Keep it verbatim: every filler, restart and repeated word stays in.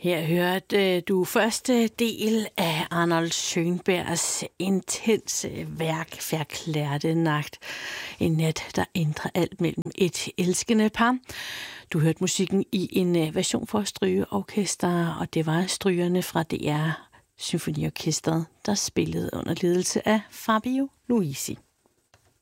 Her hørte du første del af Arnold Schönbergs intense værk Verklärte Nacht. En nat, der ændrer alt mellem et elskende par. Du hørte musikken i en version for strygeorkester, og det var strygerne fra D R Symfoniorkestret, der spillede under ledelse af Fabio Luisi.